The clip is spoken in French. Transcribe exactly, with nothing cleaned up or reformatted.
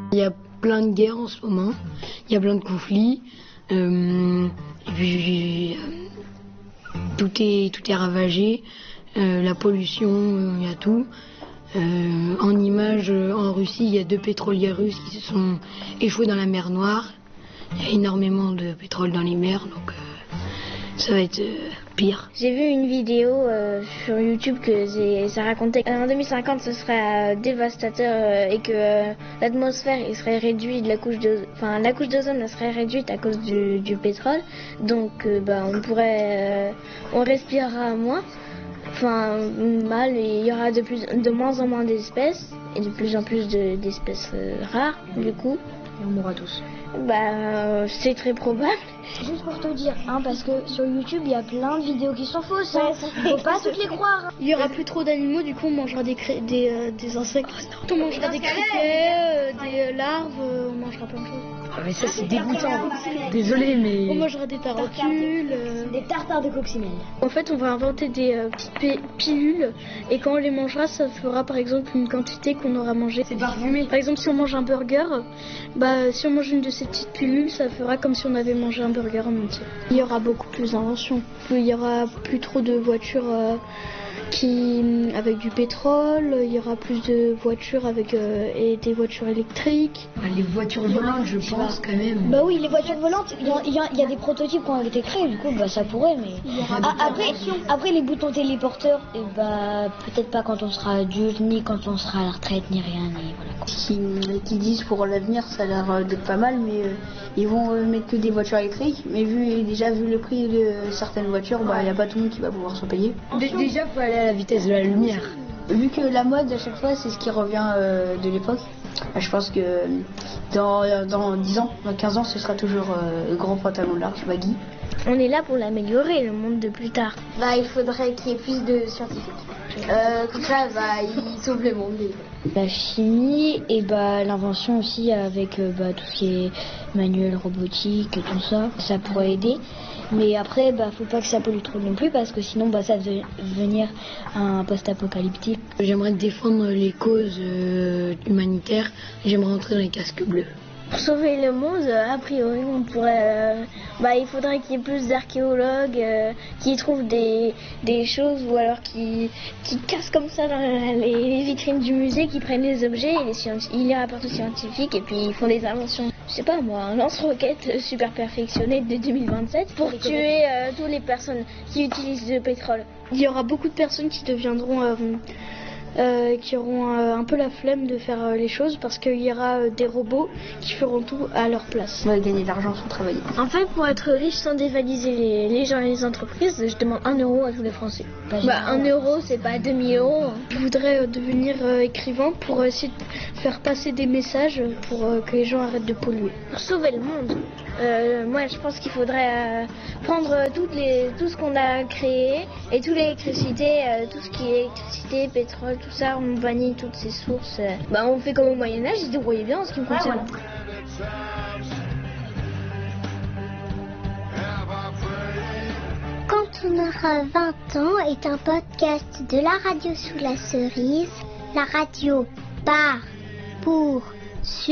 Il y a plein de guerres en ce moment, il y a plein de conflits, euh, et puis euh, tout est, tout est ravagé, euh, la pollution, il euh, y a tout. Euh, en images, en Russie, il y a deux pétroliers russes qui se sont échoués dans la mer Noire. Il y a énormément de pétrole dans les mers, donc euh, ça va être euh, pire. J'ai vu une vidéo euh, sur YouTube que ça racontait qu'en deux mille cinquante ce serait euh, dévastateur euh, et que euh, l'atmosphère il serait réduite, la couche de, enfin la couche d'ozone elle serait réduite à cause du, du pétrole. Donc euh, bah, on pourrait, euh, on respirera moins. Enfin, mal, et il y aura de, plus, de moins en moins d'espèces et de plus en plus de, d'espèces euh, rares, du coup. Et on mourra tous. Bah, euh, c'est très probable. Juste pour te dire, hein, parce que sur YouTube, il y a plein de vidéos qui sont fausses. Hein. Ouais, faut pas toutes les croire. Hein. Il y aura plus trop d'animaux, du coup, on mangera des, cré... des, euh, des insectes. On mangera des criquets, euh, des larves, euh, on mangera plein de choses. Ah mais ça c'est dégoûtant. Désolé mais... On mangera des tarentules. Euh... Des tartares de coccinelle. En fait on va inventer des euh, petites pilules et quand on les mangera ça fera par exemple une quantité qu'on aura mangé. C'est parfumé. Par exemple si on mange un burger, bah si on mange une de ces petites pilules ça fera comme si on avait mangé un burger en entier. Il y aura beaucoup plus d'inventions. Il y aura plus trop de voitures euh, qui avec du pétrole, il y aura plus de voitures avec euh, et des voitures électriques. Les voitures volantes, je pense quand même. Bah oui, les voitures volantes, il y, a, il y, a, il y a des prototypes qui ont été créés, du coup bah ça pourrait, mais ah, après, après les boutons téléporteurs, et bah peut-être pas quand on sera adulte, ni quand on sera à la retraite, ni rien, ni voilà. Qui, qui disent pour l'avenir, ça a l'air d'être pas mal, mais euh, ils vont euh, mettre que des voitures électriques, mais vu déjà vu le prix de certaines voitures, bah il y a pas tout le monde qui va pouvoir se payer. Déjà faut aller à la vitesse de la lumière. Vu que la mode à chaque fois c'est ce qui revient euh, de l'époque, je pense que dans, dans dix ans, dans quinze ans ce sera toujours euh, grand pantalon large, baggy. On est là pour l'améliorer, le monde de plus tard. Bah il faudrait qu'il y ait plus de scientifiques. Euh, comme ça, bah ils sauvent le monde. La chimie et bah l'invention aussi avec euh, bah, tout ce qui est manuel robotique et tout ça, ça pourrait aider. Mais après, bah, faut pas que ça pollue trop non plus parce que sinon, bah, ça va devenir un post-apocalyptique. J'aimerais défendre les causes euh, humanitaires. J'aimerais entrer dans les casques bleus. Pour sauver le monde, a priori, on pourrait, euh, bah, il faudrait qu'il y ait plus d'archéologues euh, qui trouvent des, des choses ou alors qui, qui cassent comme ça dans les, les vitrines du musée, qui prennent les objets, et les scientifiques, ils les rapportent aux scientifiques et puis ils font des inventions. Je sais pas moi, un lance-roquette super perfectionné de deux mille vingt-sept pour tuer euh, toutes les personnes qui utilisent le pétrole. Il y aura beaucoup de personnes qui deviendront... Euh, Euh, qui auront euh, un peu la flemme de faire euh, les choses parce qu'il y aura euh, des robots qui feront tout à leur place. On va gagner de l'argent sans travailler. En fait, pour être riche sans dévaliser les, les gens et les entreprises, je demande un euro à tous les Français. Bah, bah un euro, c'est pas deux mille euros. Hein. Je voudrais euh, devenir euh, écrivain pour essayer de faire passer des messages pour euh, que les gens arrêtent de polluer. Pour sauver le monde, euh, moi je pense qu'il faudrait euh, prendre toutes les, tout ce qu'on a créé et toute l'électricité, euh, tout ce qui est électricité, pétrole, tout ça, on bannit toutes ces sources. Euh, bah on fait comme au Moyen-Âge, ils se débrouillaient bien en ce qui me concerne. Quand on aura vingt ans est un podcast de la radio sous la cerise, la radio par, pour, sur